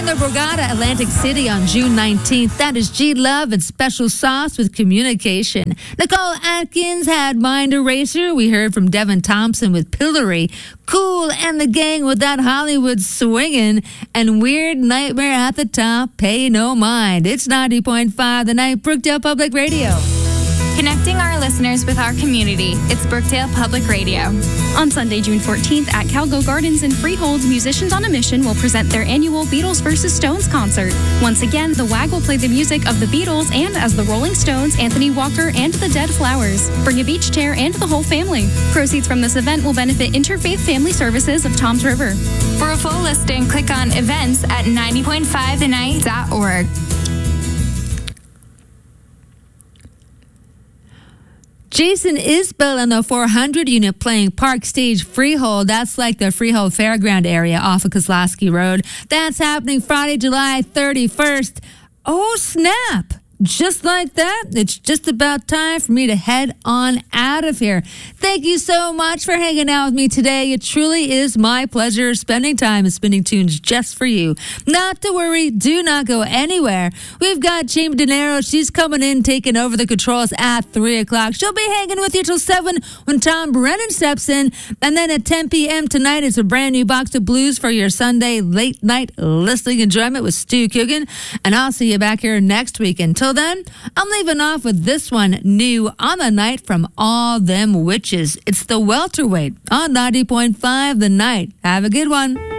the Borgata Atlantic City on June 19th. That is G Love and Special Sauce with Communication. Nicole Atkins had Mind Eraser. We heard from Devin Thompson with Pillory. Cool and the Gang with That Hollywood Swingin'. And Weird Nightmare at the top. Pay no mind. It's 90.5 The Night, Brookdale Public Radio. Connecting our listeners with our community. It's Brookdale Public Radio. On Sunday, June 14th at Calgo Gardens in Freehold, Musicians on a Mission will present their annual Beatles vs. Stones concert. Once again, the WAG will play the music of the Beatles and as the Rolling Stones, Anthony Walker, and the Dead Flowers. Bring a beach chair and the whole family. Proceeds from this event will benefit Interfaith Family Services of Toms River. For a full listing, click on events at 90.5thenight.org. Jason Isbell in the 400 unit playing Park Stage Freehold. That's like the Freehold Fairground area off of Kozlowski Road. That's happening Friday, July 31st. Oh, snap. Just like that, it's just about time for me to head on out of here. Thank you so much for hanging out with me today. It truly is my pleasure spending time and spinning tunes just for you. Not to worry, do not go anywhere. We've got Jamie De Niro. She's coming in, taking over the controls at 3 o'clock. She'll be hanging with you till 7 when Tom Brennan steps in. And then at 10 p.m. tonight is a brand new box of blues for your Sunday late night listening enjoyment with Stu Coogan. And I'll see you back here next week. Until then, I'm leaving off with this one, new on the night from All Them Witches. It's the Welterweight on 90.5 The Night. Have a good one.